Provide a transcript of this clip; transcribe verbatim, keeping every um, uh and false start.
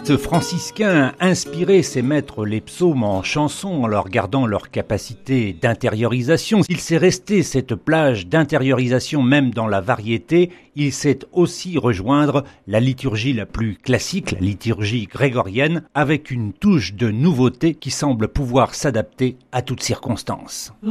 Ce franciscain a inspiré ses maîtres les psaumes en chansons en leur gardant leur capacité d'intériorisation. Il s'est resté cette plage d'intériorisation même dans la variété. Il sait aussi rejoindre la liturgie la plus classique, la liturgie grégorienne, avec une touche de nouveauté qui semble pouvoir s'adapter à toutes circonstances.